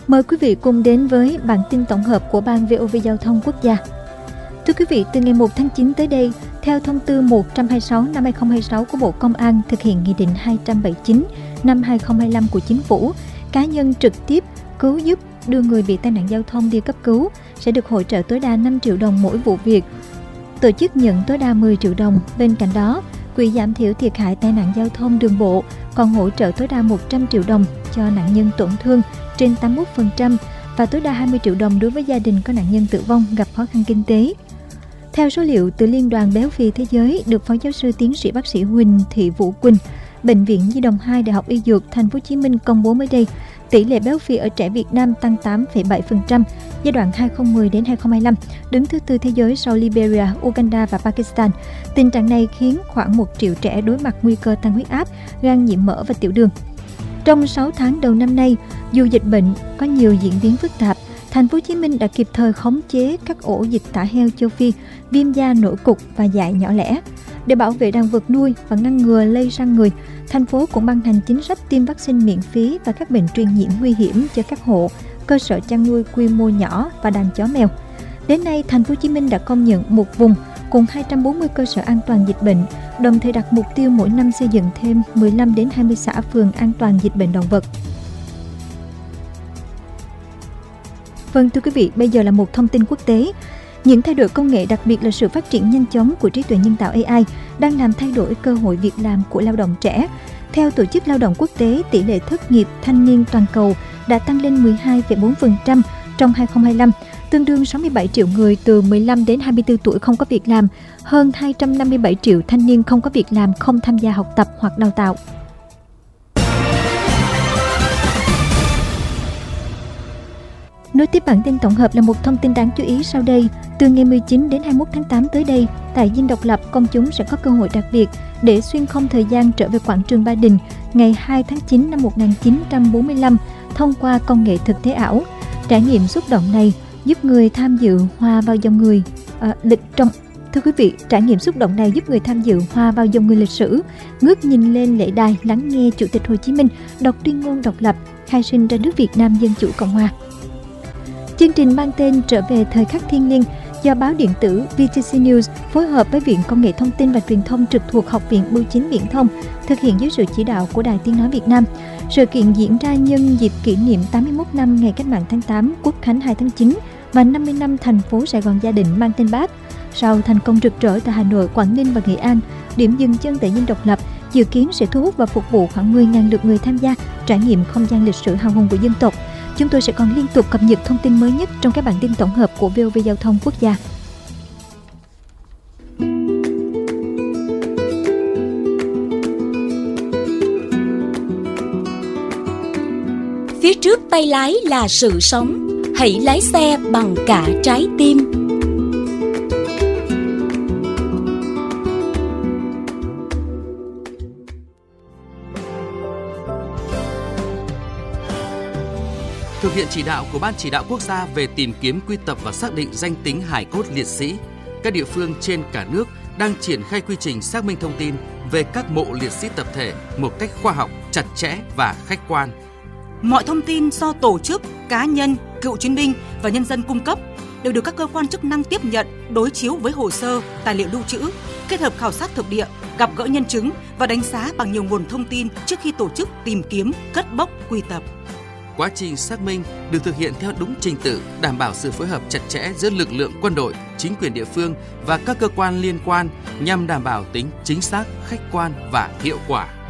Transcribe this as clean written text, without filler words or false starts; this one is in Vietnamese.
Mời quý vị cùng đến với bản tin tổng hợp của Ban VOV Giao thông Quốc gia. Thưa quý vị, từ ngày 1 tháng 9 tới đây, theo thông tư 126 năm 2026 của Bộ Công an thực hiện Nghị định 279 năm 2025 của Chính phủ, cá nhân trực tiếp cứu giúp đưa người bị tai nạn giao thông đi cấp cứu sẽ được hỗ trợ tối đa 5 triệu đồng mỗi vụ việc, tổ chức nhận tối đa 10 triệu đồng. Bên cạnh đó, Quỹ giảm thiểu thiệt hại tai nạn giao thông đường bộ còn hỗ trợ tối đa 100 triệu đồng cho nạn nhân tổn thương trên 81% và tối đa 20 triệu đồng đối với gia đình có nạn nhân tử vong gặp khó khăn kinh tế. Theo số liệu từ Liên đoàn Béo phì Thế giới được Phó Giáo sư Tiến sĩ Bác sĩ Huỳnh Thị Vũ Quỳnh, Bệnh viện Nhi đồng 2 Đại học Y Dược Thành phố Hồ Chí Minh công bố mới đây, tỷ lệ béo phì ở trẻ Việt Nam tăng 8,7% giai đoạn 2010 đến 2025, đứng thứ tư thế giới sau Liberia, Uganda và Pakistan. Tình trạng này khiến khoảng 1 triệu trẻ đối mặt nguy cơ tăng huyết áp, gan nhiễm mỡ và tiểu đường. Trong 6 tháng đầu năm nay, dù dịch bệnh có nhiều diễn biến phức tạp, Thành phố Hồ Chí Minh đã kịp thời khống chế các ổ dịch tả heo châu Phi, viêm da nổi cục và dại nhỏ lẻ. Để bảo vệ đàn vật nuôi và ngăn ngừa lây sang người, thành phố cũng ban hành chính sách tiêm vaccine miễn phí và các bệnh truyền nhiễm nguy hiểm cho các hộ, cơ sở chăn nuôi quy mô nhỏ và đàn chó mèo. Đến nay, Thành phố Hồ Chí Minh đã công nhận một vùng cùng 240 cơ sở an toàn dịch bệnh, đồng thời đặt mục tiêu mỗi năm xây dựng thêm 15 đến 20 xã phường an toàn dịch bệnh động vật. Vâng, thưa quý vị, bây giờ là một thông tin quốc tế. Những thay đổi công nghệ, đặc biệt là sự phát triển nhanh chóng của trí tuệ nhân tạo AI, đang làm thay đổi cơ hội việc làm của lao động trẻ. Theo Tổ chức Lao động Quốc tế, tỷ lệ thất nghiệp thanh niên toàn cầu đã tăng lên 12,4% trong 2025, tương đương 67 triệu người từ 15 đến 24 tuổi không có việc làm, hơn 257 triệu thanh niên không có việc làm không tham gia học tập hoặc đào tạo. Nối tiếp bản tin tổng hợp là một thông tin đáng chú ý sau đây. Từ ngày 19 đến 21 tháng 8 tới đây, tại Dinh Độc Lập, công chúng sẽ có cơ hội đặc biệt để xuyên không thời gian trở về quảng trường Ba Đình ngày 2 tháng 9 năm 1945 thông qua công nghệ thực tế ảo. Trải nghiệm xúc động này giúp người tham dự hòa vào dòng người Thưa quý vị, trải nghiệm xúc động này giúp người tham dự hòa vào dòng người lịch sử, ngước nhìn lên lễ đài, lắng nghe Chủ tịch Hồ Chí Minh đọc tuyên ngôn độc lập, khai sinh ra nước Việt Nam Dân chủ Cộng hòa. Chương trình mang tên Trở về thời khắc thiêng liêng do báo điện tử VTC News phối hợp với Viện Công nghệ Thông tin và Truyền thông trực thuộc Học viện Bưu chính Viễn thông thực hiện dưới sự chỉ đạo của Đài Tiếng nói Việt Nam. Sự kiện diễn ra nhân dịp kỷ niệm 81 năm Ngày Cách mạng tháng 8, Quốc khánh 2 tháng 9 và 50 năm thành phố Sài Gòn gia đình mang tên Bác. Sau thành công rực rỡ tại Hà Nội, Quảng Ninh và Nghệ An, điểm dừng chân tại Dinh Độc Lập dự kiến sẽ thu hút và phục vụ khoảng 10.000 lượt người tham gia trải nghiệm không gian lịch sử hào hùng của dân tộc. Chúng tôi sẽ còn liên tục cập nhật thông tin mới nhất trong các bản tin tổng hợp của VOV Giao thông Quốc gia. Phía trước tay lái là sự sống, hãy lái xe bằng cả trái tim. Thực hiện chỉ đạo của Ban Chỉ đạo Quốc gia về tìm kiếm, quy tập và xác định danh tính hài cốt liệt sĩ, các địa phương trên cả nước đang triển khai quy trình xác minh thông tin về các mộ liệt sĩ tập thể một cách khoa học, chặt chẽ và khách quan. Mọi thông tin do tổ chức, cá nhân, cựu chiến binh và nhân dân cung cấp đều được các cơ quan chức năng tiếp nhận, đối chiếu với hồ sơ, tài liệu lưu trữ, kết hợp khảo sát thực địa, gặp gỡ nhân chứng và đánh giá bằng nhiều nguồn thông tin trước khi tổ chức tìm kiếm, cất bốc, quy tập. Quá trình xác minh được thực hiện theo đúng trình tự, đảm bảo sự phối hợp chặt chẽ giữa lực lượng quân đội, chính quyền địa phương và các cơ quan liên quan nhằm đảm bảo tính chính xác, khách quan và hiệu quả.